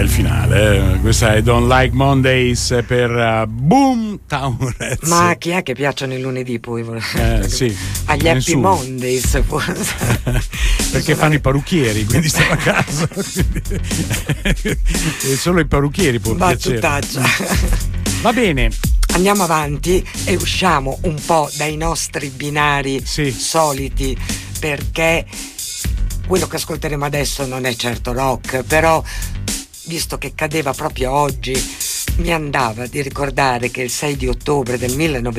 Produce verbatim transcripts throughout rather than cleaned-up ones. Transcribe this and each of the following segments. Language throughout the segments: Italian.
il finale. Eh. Questa è Don't Like Mondays per uh, Boom Town Rats. Ma chi è che piacciono i lunedì poi? Eh, sì, agli Happy nessuno. Mondays forse. Perché fanno i parrucchieri, quindi stiamo a casa. E solo i parrucchieri può piacere. Va bene. Andiamo avanti e usciamo un po' dai nostri binari sì. soliti, perché quello che ascolteremo adesso non è certo rock, però visto che cadeva proprio oggi mi andava di ricordare che il sei di ottobre del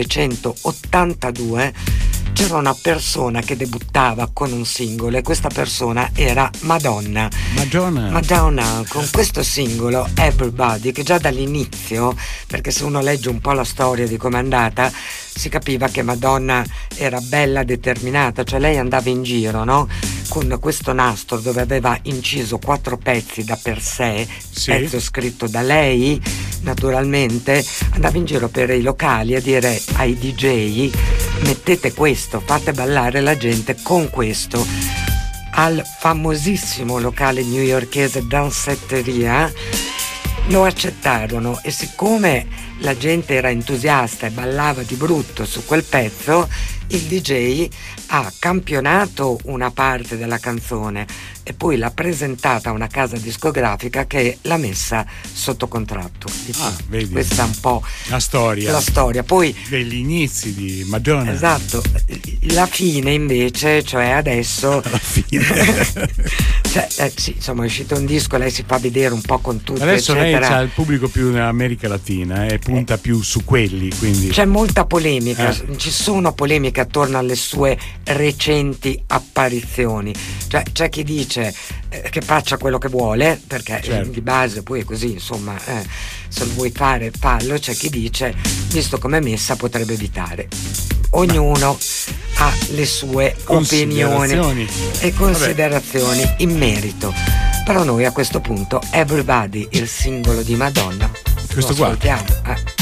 millenovecentottantadue c'era una persona che debuttava con un singolo e questa persona era Madonna. Madonna. Madonna con questo singolo Everybody, che già dall'inizio, perché se uno legge un po' la storia di com'è andata, si capiva che Madonna era bella determinata, cioè lei andava in giro, no? Con questo nastro dove aveva inciso quattro pezzi da per sé, sì. pezzo scritto da lei, naturalmente, andava in giro per i locali a dire ai D J: mettete questo, fate ballare la gente con questo. Al famosissimo locale newyorkese Danzetteria lo accettarono e siccome la gente era entusiasta e ballava di brutto su quel pezzo, il D J ha campionato una parte della canzone e poi l'ha presentata a una casa discografica che l'ha messa sotto contratto. Ah, vedi. Questa è un po' la storia. La storia. Poi degli inizi di Madonna. Esatto. La fine invece, cioè adesso. La fine. cioè, eh, sì, insomma, è uscito un disco, lei si fa vedere un po' con tutto. Adesso eccetera. lei c'ha il pubblico più nell'America Latina e eh, punta eh. più su quelli, quindi. C'è molta polemica, eh. ci sono polemiche attorno alle sue recenti apparizioni. Cioè, c'è chi dice eh, che faccia quello che vuole, perché certo. di base poi è così, insomma, eh, se lo vuoi fare fallo. C'è chi dice, visto come è messa, potrebbe evitare. Ognuno ha le sue opinioni e considerazioni Vabbè. in merito. Però noi a questo punto Everybody, il singolo di Madonna, questo lo ascoltiamo. qua Eh.